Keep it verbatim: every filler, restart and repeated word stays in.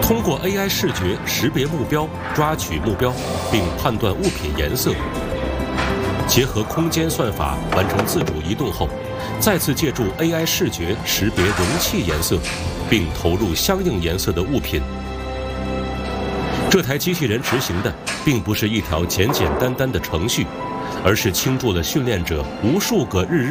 通过 A I 视觉识别目标，抓取目标，并判断物品颜色。结合空间算法完成自主移动后，再次借助 A I 视觉识别容器颜色，并投入相应颜色的物品。这台机器人执行的并不是一条简简单单的程序，而是倾注了训练者无数个日日